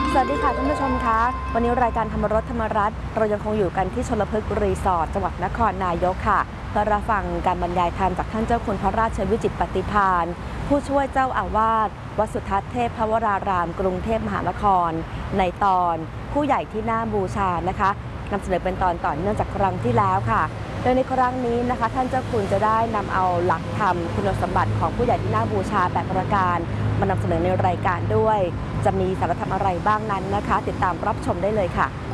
สวัสดีค่ะท่านผู้ชมคะวันนี้รายการธรรมรสธรรมรัฐเรายังคงอยู่กันที่ชลพฤกษ์รีสอร์ทจังหวัดนครนายกค่ะเพื่อรับฟังการบรรยายธรรมจากท่านเจ้าคุณพระราชวิจิตรปฏิภาณผู้ช่วยเจ้าอาวาสวัดสุทัศน์เทพวรารามกรุงเทพมหานครในตอนผู้ใหญ่ที่น่าบูชานะคะนำเสนอเป็นตอนต่อเนื่องจากครั้งที่แล้วค่ะโดยในครั้งนี้นะคะท่านเจ้าคุณจะได้นำเอาหลักธรรมคุณสมบัติของผู้ใหญ่ที่น่าบูชา8ประการมานำเสนอในรายการด้วยจะมีสาระธรรมอะไรบ้างนั้นนะคะติดตามรับชมได้เลยค่ะ